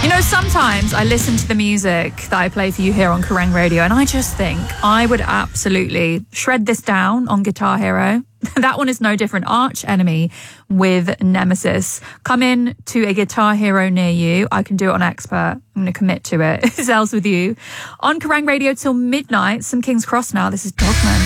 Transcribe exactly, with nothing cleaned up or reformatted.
You know, sometimes I listen to the music that I play for you here on Kerrang Radio, and I just think I would absolutely shred this down on Guitar Hero. That one is no different. Arch Enemy with Nemesis. Come in to a Guitar Hero near you. I can do it on Expert. I'm going to commit to it. Zells with you on Kerrang Radio till midnight. Some King's Cross now. This is Dogman.